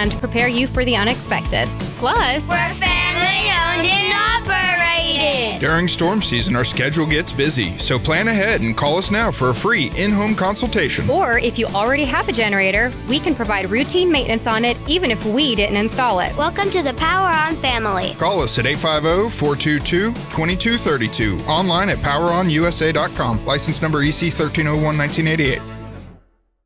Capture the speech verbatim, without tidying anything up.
and prepare you for the unexpected. Plus, we're family owned and operated. During storm season, our schedule gets busy, so plan ahead and call us now for a free in-home consultation. Or if you already have a generator, we can provide routine maintenance on it even if we didn't install it. Welcome to the Power On family. Call us at eight five zero, four two two, two two three two. Online at power on u s a dot com. License number E C one three zero one, nineteen eighty-eight.